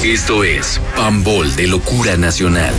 Esto es Pambol de Locura Nacional.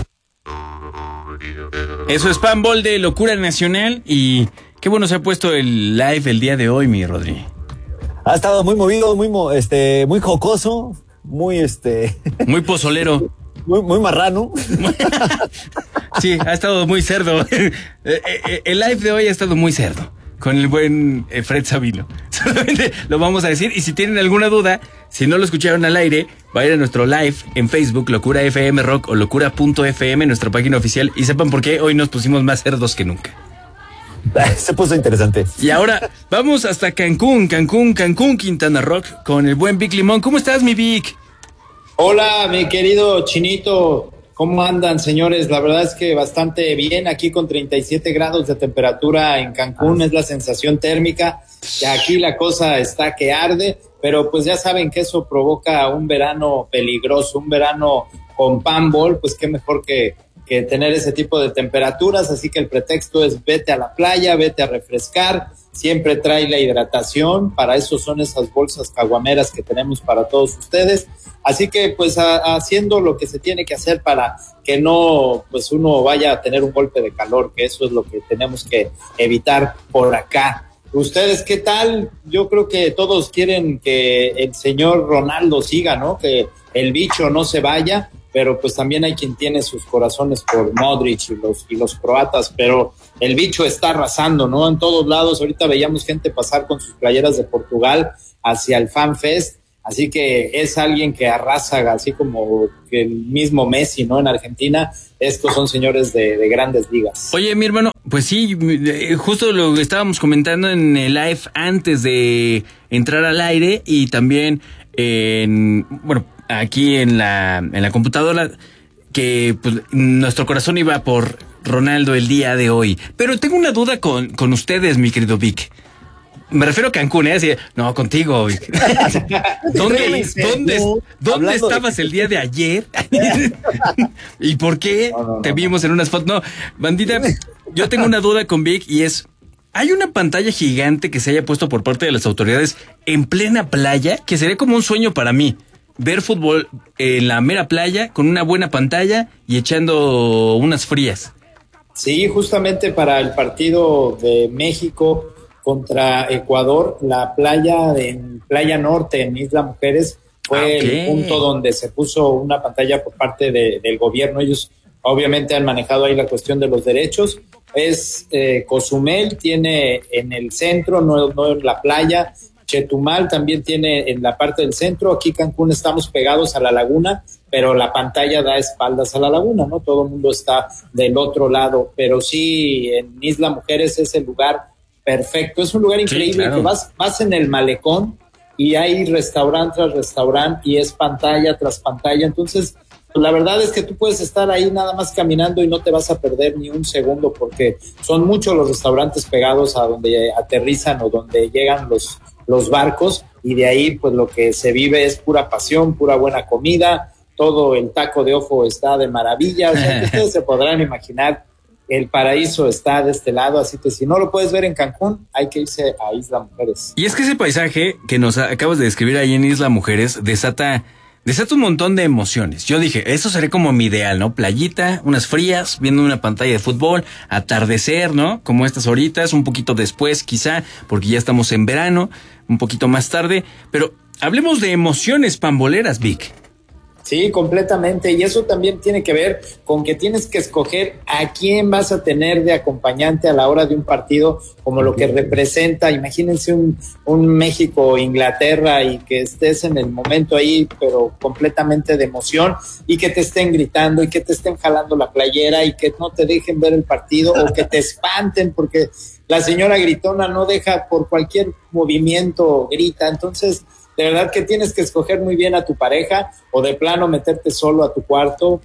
Eso es Pambol de Locura Nacional. Y qué bueno se ha puesto el live el día de hoy, mi Rodri. Ha estado muy movido, muy jocoso, muy muy pozolero. Muy marrano. Sí, ha estado muy cerdo. El live de hoy ha estado muy cerdo. Con el buen Fred Sabino. Solamente lo vamos a decir. Y si tienen alguna duda, si no lo escucharon al aire, vayan a nuestro live en Facebook, Locura FM Rock o Locura.fm, nuestra página oficial. Y sepan por qué hoy nos pusimos más cerdos que nunca. Se puso interesante. Y ahora vamos hasta Cancún, Quintana Roo, con el buen Vic Limón. ¿Cómo estás, mi Vic? Hola, mi querido Chinito. ¿Cómo andan, señores? La verdad es que bastante bien, aquí con 37 grados de temperatura en Cancún, es la sensación térmica, y aquí la cosa está que arde, pero pues ya saben que eso provoca un verano peligroso, un verano con Pambol, pues qué mejor que tener ese tipo de temperaturas, así que el pretexto es vete a la playa, vete a refrescar, siempre trae la hidratación, para eso son esas bolsas caguameras que tenemos para todos ustedes, así que pues haciendo lo que se tiene que hacer para que no pues uno vaya a tener un golpe de calor, que eso es lo que tenemos que evitar por acá. ¿Ustedes qué tal? Yo creo que todos quieren que el señor Ronaldo siga, ¿no? Que el bicho no se vaya, pero pues también hay quien tiene sus corazones por Modric y los croatas, pero el bicho está arrasando, ¿no? En todos lados, ahorita veíamos gente pasar con sus playeras de Portugal hacia el Fan Fest, así que es alguien que arrasa, así como que el mismo Messi, ¿no? En Argentina, estos son señores de grandes ligas. Oye, mi hermano, pues sí, justo lo que estábamos comentando en el live antes de entrar al aire y también aquí en la computadora, que pues nuestro corazón iba por Ronaldo el día de hoy. Pero tengo una duda con ustedes, mi querido Vic. Me refiero a Cancún, Así, no, contigo, Vic. ¿Dónde estabas el día de ayer? ¿Y por qué te vimos en unas fotos? No, bandita, yo tengo una duda con Vic y es, ¿hay una pantalla gigante que se haya puesto por parte de las autoridades en plena playa? Que sería como un sueño para mí. Ver fútbol en la mera playa con una buena pantalla y echando unas frías. Sí, justamente para el partido de México contra Ecuador, la playa en Playa Norte, en Isla Mujeres, fue el punto donde se puso una pantalla por parte del gobierno. Ellos obviamente han manejado ahí la cuestión de los derechos. Es Cozumel, tiene en el centro, no en la playa. Chetumal también tiene en la parte del centro. Aquí Cancún estamos pegados a la laguna, pero la pantalla da espaldas a la laguna, ¿no? Todo el mundo está del otro lado, pero sí, en Isla Mujeres es el lugar perfecto. Es un lugar increíble, sí, claro. Que vas en el malecón y hay restaurante tras restaurante y es pantalla tras pantalla. Entonces, la verdad es que tú puedes estar ahí nada más caminando y no te vas a perder ni un segundo, porque son muchos los restaurantes pegados a donde aterrizan o donde llegan los barcos, y de ahí pues lo que se vive es pura pasión, pura buena comida, todo el taco de ojo está de maravilla, o sea, que ustedes se podrán imaginar, el paraíso está de este lado, así que si no lo puedes ver en Cancún, hay que irse a Isla Mujeres. Y es que ese paisaje que nos acabas de describir ahí en Isla Mujeres desata un montón de emociones. Yo dije, eso sería como mi ideal, ¿no? Playita, unas frías, viendo una pantalla de fútbol, atardecer, ¿no? Como estas horitas, un poquito después quizá, porque ya estamos en verano, un poquito más tarde. Pero hablemos de emociones pamboleras, Vic. Sí, completamente, y eso también tiene que ver con que tienes que escoger a quién vas a tener de acompañante a la hora de un partido, como lo que representa. Imagínense un México-Inglaterra y que estés en el momento ahí, pero completamente de emoción, y que te estén gritando y que te estén jalando la playera y que no te dejen ver el partido o que te espanten porque la señora gritona no deja, por cualquier movimiento grita. Entonces, de verdad que tienes que escoger muy bien a tu pareja, o de plano meterte solo a tu cuarto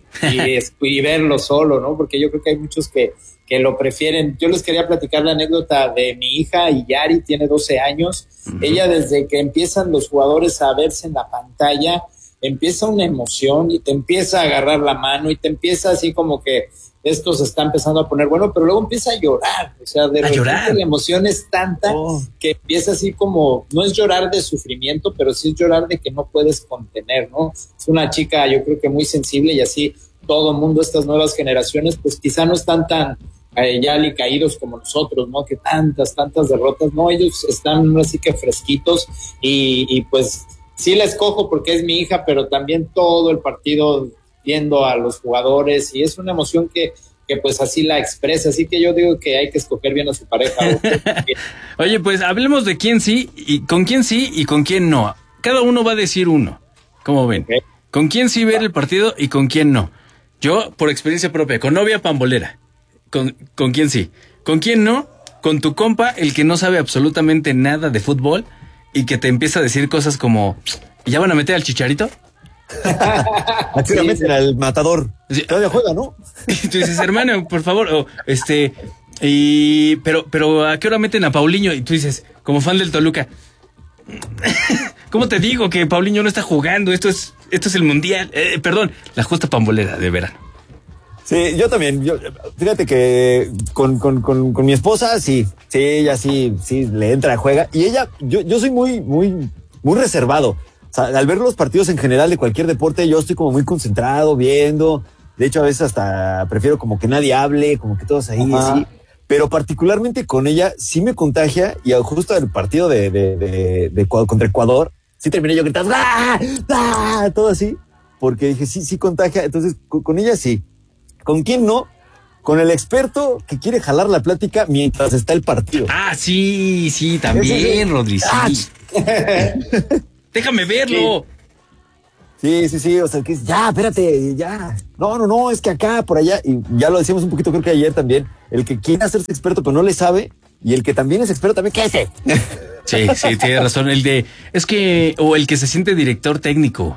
y verlo solo, ¿no? Porque yo creo que hay muchos que lo prefieren. Yo les quería platicar la anécdota de mi hija, Yari, tiene 12 años. Uh-huh. Ella, desde que empiezan los jugadores a verse en la pantalla, empieza una emoción y te empieza a agarrar la mano y te empieza así como que esto se está empezando a poner bueno, pero luego empieza a llorar, o sea, de repente la emoción es tanta que empieza así como, no es llorar de sufrimiento, pero sí es llorar de que no puedes contener, ¿no? Es una chica, yo creo que muy sensible, y así todo el mundo, estas nuevas generaciones, pues quizá no están tan ya alicaídos como nosotros, ¿no? Que tantas derrotas, no, ellos están así que fresquitos, y pues sí la escojo porque es mi hija, pero también todo el partido viendo a los jugadores, y es una emoción que pues así la expresa, así que yo digo que hay que escoger bien a su pareja. Oye, pues hablemos de quién sí y con quién no. Cada uno va a decir uno, ¿cómo ven? Okay. ¿Con quién sí ver el partido y con quién no? Yo, por experiencia propia, con novia pambolera, con quién sí. ¿Con quién no? Con tu compa, el que no sabe absolutamente nada de fútbol y que te empieza a decir cosas como, ¿ya van a meter al Chicharito? Aquí la meten al Matador. Todavía juega, ¿no? Tú dices, hermano, por favor, pero ¿a qué hora meten a Paulinho? Y tú dices, como fan del Toluca, ¿cómo te digo que Paulinho no está jugando? Esto es el mundial. Perdón, la justa pambolera de verano. Sí, yo también. Fíjate que con mi esposa, sí, ella sí le entra, juega. Y ella, yo soy muy reservado. O sea, al ver los partidos en general de cualquier deporte, yo estoy como muy concentrado, viendo. De hecho, a veces hasta prefiero como que nadie hable, como que todos ahí, así. Pero particularmente con ella, sí me contagia. Y justo el partido de contra Ecuador, sí terminé yo gritando, ¡ah! ¡Ah! Todo así. Porque dije, sí contagia. Entonces, con ella sí. ¿Con quién no? Con el experto que quiere jalar la plática mientras está el partido. Ah, sí, también, Rodri, sí. Déjame verlo. Sí, o sea, que ya, espérate, ya. No, es que acá, por allá, y ya lo decíamos un poquito, creo que ayer también, el que quiere hacerse experto pero no le sabe, y el que también es experto también, ¿qué hace? Sí, tiene razón, o el que se siente director técnico.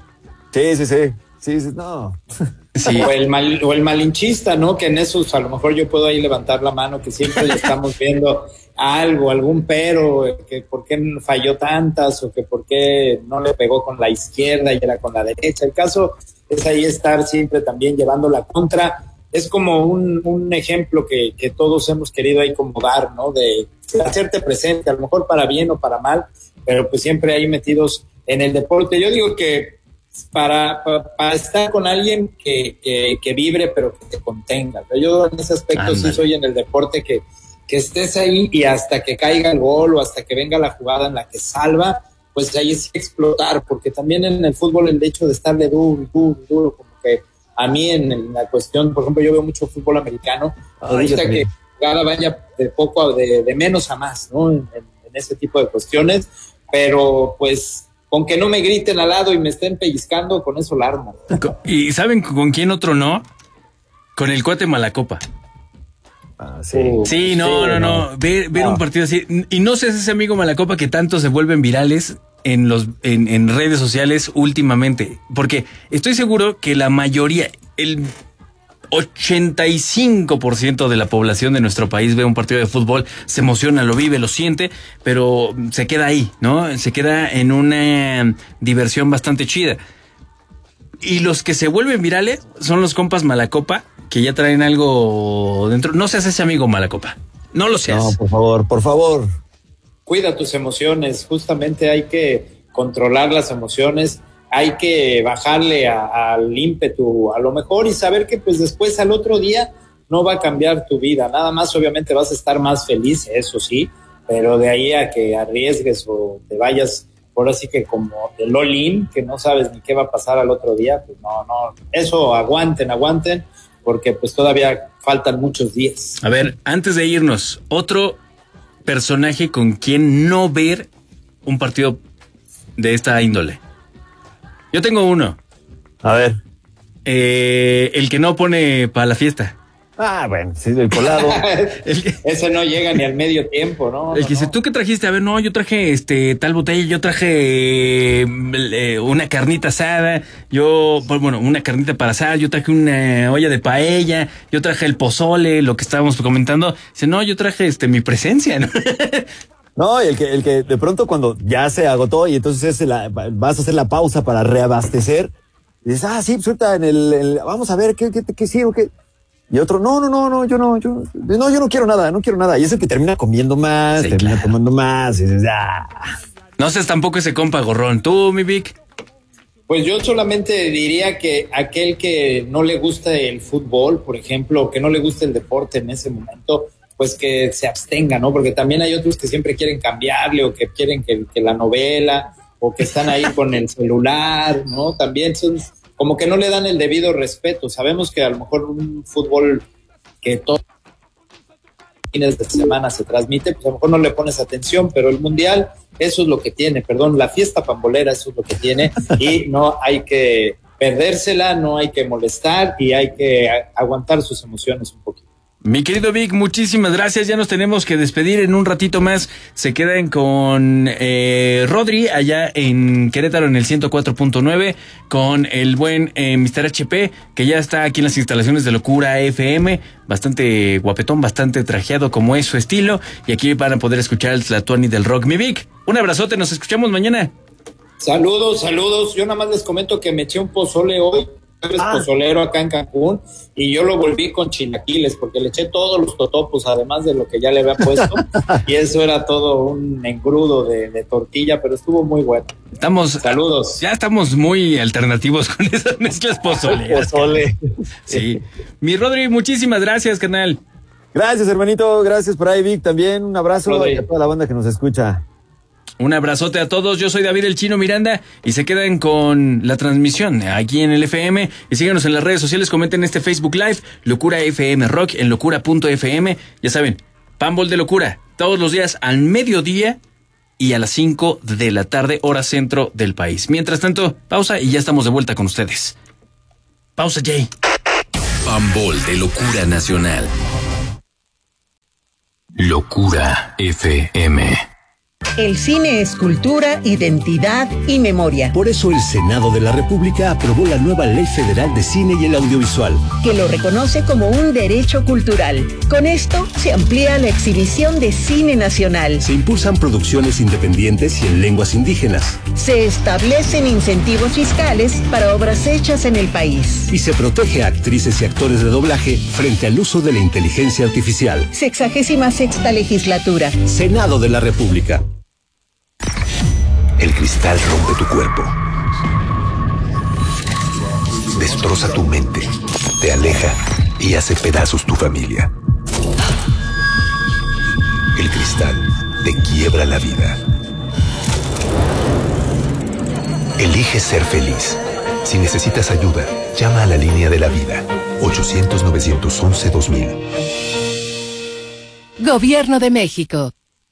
Sí, no. Sí. O el malinchista, ¿no? Que en esos a lo mejor yo puedo ahí levantar la mano, que siempre le estamos viendo algún pero, que por qué falló tantas, o que por qué no le pegó con la izquierda y era con la derecha. El caso es ahí estar siempre también llevando la contra. Es como un ejemplo que todos hemos querido ahí como dar, ¿no? De hacerte presente, a lo mejor para bien o para mal, pero pues siempre ahí metidos en el deporte. Yo digo que para estar con alguien que vibre pero que te contenga. Yo en ese aspecto sí soy en el deporte que estés ahí y hasta que caiga el gol o hasta que venga la jugada en la que salva, pues ahí es explotar, porque también en el fútbol el hecho de estarle duro, como que a mí en la cuestión, por ejemplo, yo veo mucho fútbol americano, me gusta que la jugada vaya de menos a más, ¿no? En ese tipo de cuestiones, pero pues con que no me griten al lado y me estén pellizcando, con eso la armo. ¿Y saben con quién otro no? Con el cuate Malacopa. Sí, no. Ver un partido así. Y no seas ese amigo Malacopa que tanto se vuelven virales en redes sociales últimamente. Porque estoy seguro que la mayoría, el 85% de la población de nuestro país ve un partido de fútbol, se emociona, lo vive, lo siente, pero se queda ahí, ¿no? Se queda en una diversión bastante chida. Y los que se vuelven virales son los compas Malacopa, que ya traen algo dentro. No seas ese amigo Malacopa, no lo seas. No, por favor. Cuida tus emociones, justamente hay que controlar las emociones. Hay que bajarle al ímpetu a lo mejor y saber que pues después al otro día no va a cambiar tu vida, nada más obviamente vas a estar más feliz, eso sí, pero de ahí a que arriesgues o te vayas ahora sí que como el all-in, que no sabes ni qué va a pasar al otro día, pues no, eso aguanten, porque pues todavía faltan muchos días. A ver, antes de irnos, otro personaje con quien no ver un partido de esta índole. Yo tengo uno. A ver. El que no pone para la fiesta. Ah, bueno, sí, el colado. Ese no llega ni al medio tiempo, ¿no? El que dice, ¿tú qué trajiste? A ver, no, yo traje tal botella, yo traje una carnita asada, una carnita para asar, yo traje una olla de paella, yo traje el pozole, lo que estábamos comentando. Dice, no, yo traje mi presencia, ¿no? No, y el que de pronto cuando ya se agotó y entonces vas a hacer la pausa para reabastecer, y dices, sí, pues ahorita vamos a ver qué sí o qué. Y otro, no, yo no quiero nada. Y es el que termina comiendo más, sí, termina tomando más. Y dices, No seas tampoco ese compa gorrón. ¿Tú, mi Vic? Pues yo solamente diría que aquel que no le gusta el fútbol, por ejemplo, que no le gusta el deporte en ese momento, pues que se abstenga, ¿no? Porque también hay otros que siempre quieren cambiarle o que quieren que la novela o que están ahí con el celular, ¿no? También son como que no le dan el debido respeto. Sabemos que a lo mejor un fútbol que todos los fines de semana se transmite, pues a lo mejor no le pones atención, pero el mundial, eso es lo que tiene, la fiesta pambolera, eso es lo que tiene, y no hay que perdérsela, no hay que molestar y hay que aguantar sus emociones un poquito. Mi querido Vic, muchísimas gracias. Ya nos tenemos que despedir en un ratito más. Se quedan con Rodri allá en Querétaro en el 104.9, con el buen Mr. HP, que ya está aquí en las instalaciones de Locura FM, bastante guapetón, bastante trajeado como es su estilo, y aquí van a poder escuchar el Tlatuani del rock. Mi Vic, un abrazote, nos escuchamos mañana. Saludos. Yo nada más les comento que me eché un pozole hoy. Pozolero acá en Cancún, y yo lo volví con chilaquiles porque le eché todos los totopos además de lo que ya le había puesto y eso era todo un engrudo de tortilla, pero estuvo muy bueno. Saludos. Ya estamos muy alternativos con esas mezclas pozoleras. Pozole. Sí. Mi Rodri, muchísimas gracias, canal. Gracias, hermanito, gracias por ahí, Vic, también un abrazo a toda la banda que nos escucha. Un abrazote a todos, yo soy David el Chino Miranda y se quedan con la transmisión aquí en el FM y síganos en las redes sociales, comenten este Facebook Live, Locura FM Rock en locura.fm, ya saben, Pambol de Locura, todos los días al mediodía y a las 5 de la tarde, hora centro del país. Mientras tanto, pausa y ya estamos de vuelta con ustedes. Pausa, Jay. Pambol de Locura Nacional. Locura FM. El cine es cultura, identidad y memoria. Por eso el Senado de la República aprobó la nueva Ley Federal de Cine y el Audiovisual, que lo reconoce como un derecho cultural. Con esto se amplía la exhibición de cine nacional. Se impulsan producciones independientes y en lenguas indígenas. Se establecen incentivos fiscales para obras hechas en el país. Y se protege a actrices y actores de doblaje frente al uso de la inteligencia artificial. 66ª legislatura. Senado de la República. El cristal rompe tu cuerpo, destroza tu mente, te aleja y hace pedazos tu familia. El cristal te quiebra la vida. Elige ser feliz. Si necesitas ayuda, llama a la línea de la vida. 800-911-2000. Gobierno de México.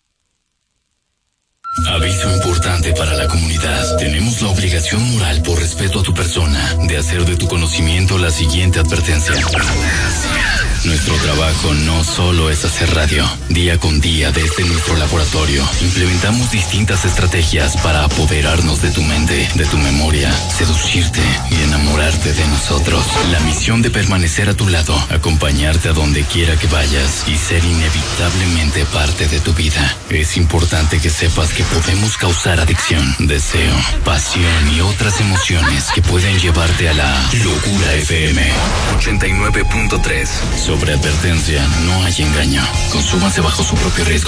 Aviso importante para la comunidad. Tenemos la obligación moral por respeto a tu persona de hacer de tu conocimiento la siguiente advertencia. Nuestro trabajo no solo es hacer radio. Día con día desde nuestro laboratorio implementamos distintas estrategias para apoderarnos de tu mente, de tu memoria, seducirte y enamorarte de nosotros. La misión de permanecer a tu lado, acompañarte a donde quiera que vayas y ser inevitablemente parte de tu vida. Es importante que sepas que podemos causar adicción, deseo, pasión y otras emociones que pueden llevarte a la Locura FM 89.3. Sobre advertencia, no hay engaño. Consúmase bajo su propio riesgo.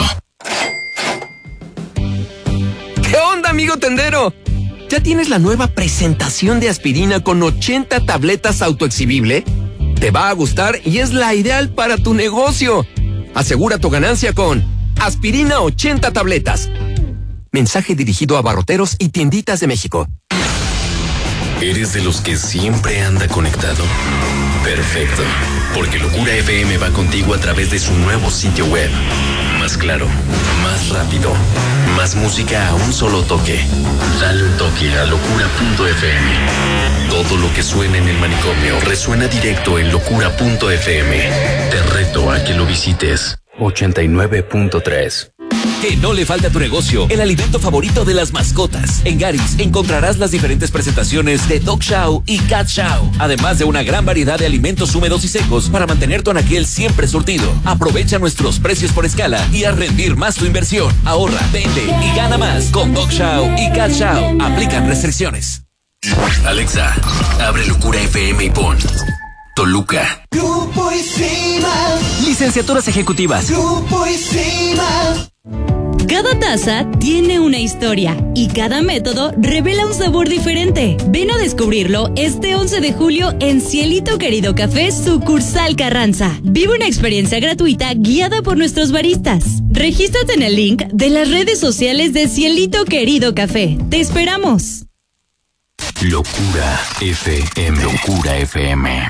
¿Qué onda, amigo tendero? ¿Ya tienes la nueva presentación de aspirina con 80 tabletas autoexhibible? Te va a gustar y es la ideal para tu negocio. Asegura tu ganancia con Aspirina 80 tabletas. Mensaje dirigido a abarroteros y tienditas de México. ¿Eres de los que siempre anda conectado? Perfecto, porque Locura FM va contigo a través de su nuevo sitio web. Más claro, más rápido, más música a un solo toque. Dale un toque a locura.fm. Todo lo que suena en el manicomio resuena directo en locura.fm. Te reto a que lo visites. 89.3. Que no le falte a tu negocio el alimento favorito de las mascotas. En Garis encontrarás las diferentes presentaciones de Dog Chow y Cat Chow, además de una gran variedad de alimentos húmedos y secos para mantener tu anaquel siempre surtido. Aprovecha nuestros precios por escala y a rendir más tu inversión. Ahorra, vende y gana más con Dog Chow y Cat Chow. Aplican restricciones. Alexa, abre Locura FM y pon Toluca. Grupo ISIMA. Licenciaturas ejecutivas. Grupo ISIMA. Cada taza tiene una historia y cada método revela un sabor diferente. Ven a descubrirlo este 11 de julio en Cielito Querido Café, sucursal Carranza. Vive una experiencia gratuita guiada por nuestros baristas. Regístrate en el link de las redes sociales de Cielito Querido Café. ¡Te esperamos! Locura FM. Locura FM.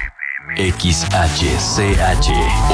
XHCH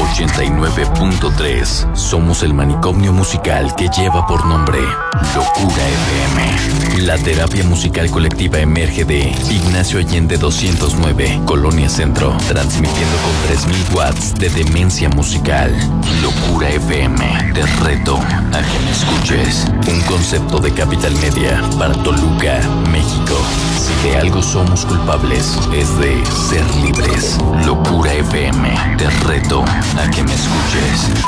89.3. Somos el manicomio musical que lleva por nombre Locura FM. La terapia musical colectiva emerge de Ignacio Allende 209, Colonia Centro, transmitiendo con 3000 watts de demencia musical. Locura FM, te reto a que me escuches. Un concepto de Capital Media para Toluca, México. Si de algo somos culpables, es de ser libres. Locura FM, te reto a que me escuches.